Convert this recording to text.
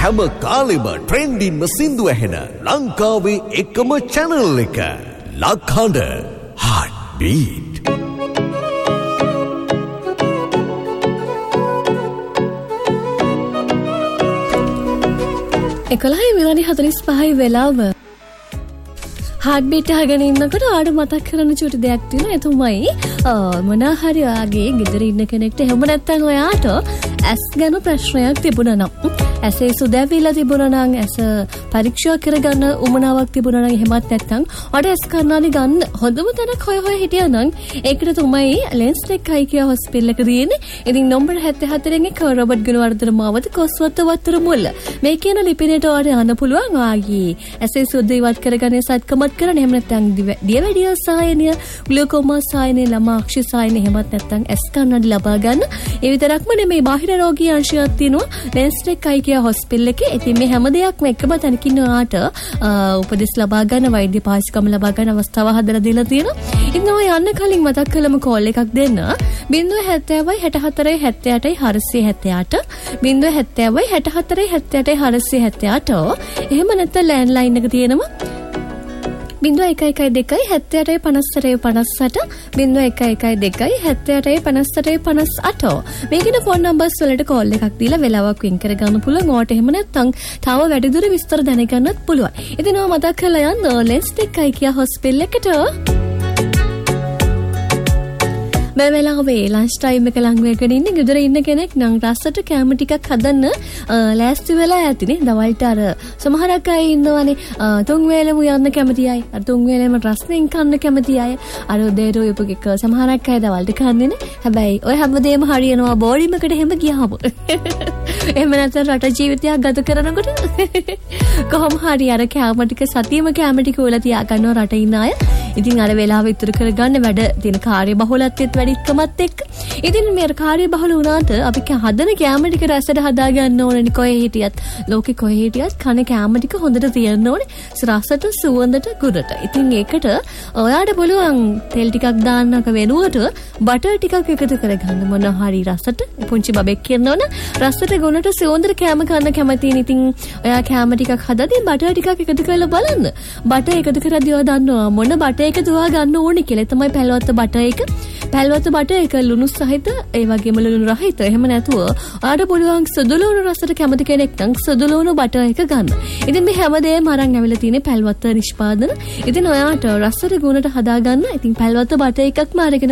හැම කාලෙම ට්‍රෙන්ඩින්ම සින්දු ඇහෙන ලංකාවේ එකම channel එක ලක්හඬ Heart Beat. එකොළහයි විනාඩි 45යි වෙලාව. Heart Beat අහගෙන ඉන්නකොට ආඩ මතක් කරන්න චුටි දෙයක් තියෙනවා. ඒ තමයි මොනවා හරි ඔයාගේ ගෙදර ඉන්න කෙනෙක්ට එහෙම නැත්නම් ඔයාට ඇස් ගැන ප්‍රශ්නයක් තිබුණා නම්, ඇසේ සුදැවිලා තිබුණා නම්, ඇස පරීක්ෂා කරගන්න උමනාවක් තිබුණා නම්, එහෙමත් නැත්නම් ඔයාට ඇස් කණ්ණාඩි ගන්න හොඳම තැනක් හොය හිටියා නම්, ඒකට තමයි ලෙන්ස් ටෙක් අයි කියා හොස්පිටල් එක තියෙන්නේ. ඉතින් නම්බර 74 එක රොබර්ට් ගුණවර්ධන මාවත කොස්වත්ත වත්තර මුල්ල. මේ කියන ලිපිනේට ඔයාට යන්න පුළුවන්. ඔයාගේ ඇසේ සුද ඉවත් කරගන්න සත්කමත් කරන්න. එහෙම නැත්නම් දියවැඩිය සායනය, ග්ලූකෝමා සායනය, ළමා අක්ෂි සායනය, එහෙමත් නැත්නම් ඇස් කණ්ණාඩි ලබා ගන්න. ඒ විතරක්ම නෙමෙයි බාහිර රෝගී අංශයක් තියෙනවා ලෙන්ස් ටෙක් අයි කියා හොස්පිටල් එකේ. ඉතින් මේ හැම දෙයක්ම එකම තැනකින් ඔයාට උපදෙස් ලබා ගන්න, වෛද්‍ය පාස්කම් ලබා ගන්න අවස්ථාව හදලා දීලා තියෙනවා. ඉතින් ඔය යන්න කලින් මතක් කළම කෝල් එකක් දෙන්න. 070 64 78 478 070 64 78 478. එහෙම නැත්නම් ලෑන්ඩ්ලයින් එක තියෙනවා 0112 78 58 58 0112 78 58 58. මේකේ ෆෝන් නම්බර්ස් වලට කෝල් එකක් දීලා වෙලාවක් වින් කර ගන්න පුළුවන්. ඕට එහෙම නැත්නම් තව වැඩිදුර විස්තර දැනගන්නත් පුළුවන්. ඉතින් ඔය මතක් කරලා යන්න ලෙන්ස් ටෙක් අයි කියා හොස්පිටල් එකට. මේ වෙලාවේ ලන්ච් ටයිම් එක ලඟ වෙගෙන ඉන්නේ. ගෙදර ඉන්න කෙනෙක් නම් රසට කැම ටිකක් හදන්න ලෑස්ති වෙලා ඇතිනේ. දවල්ට අර සමහරක් අය ඉන්නවනේ තුන් වේලම යන්න කැමති අය. අර තුන් වේලම රස්නෙන් කන්න කැමති අය. අර උදේට උයපුක සමහරක් අය දවල්ට කන්නේ නේ. හැබැයි ඔය හැමදේම හරියනවා බෝඩිම් එකට එහෙම ගියාම. එහෙම නැත්නම් රට ජීවිතයක් ගත කරනකොට කොහොම හරි අර කැම ටික සතියම කැම ටික උලා තියා ගන්නවා රට ඉන්න අය. ඉතින් අර වෙලාව ඉතුරු කරගන්න වැඩ තියෙන කාර්ය බහුලත්වයට වැඩිකමත් එක්ක. ඉතින් මේ කාර්ය බහුල වුණාට අපි හදන කැම ටික රසට හදා ගන්න ඕනේ. කොහේ හිටියත් ලෝකේ කොහේ හිටියත් කන කැම ටික හොඳට තියෙන්න ඕනේ. රසට සුවඳට ගුණට. ඉතින් ඒකට ඔයාට පුළුවන් තෙල් ටිකක් දාන්නක වෙනුවට බටර් ටිකක් එකතු කරගන්න. මොන හරි රසට පුංචි බබෙක් කියනවනේ රසට ගුණට සුවඳට කැම කන්න කැමතියි. ඉතින් ඔයා කැම ටිකක් හදද්දී බටර් ටිකක් එකතු කරලා බලන්න. බටර් එකතු කරද්දී ඔයා දන්නවා මොන බටර් එක දුවා ගන්න ඕනේ කියලා. තමයි පැලවත්ත බටර් එක. පැලවත්ත බටර් එක ලුණු සහිත, ඒ වගේම ලුණු රහිත. එහෙම නැතුව ඔයාට පුළුවන් සුදුලුණු රසට කැමති කෙනෙක් නම් සුදුලුණු බටර් එක ගන්න. ඉතින් මේ හැමදේම අරන් ඇවිල්ලා තියෙන්නේ පැලවත්ත නිෂ්පාදන. ඉතින් ඔයාට රසට ගුණට හදා ගන්න. ඉතින් පැලවත්ත බටර් එකක්ම අරගෙන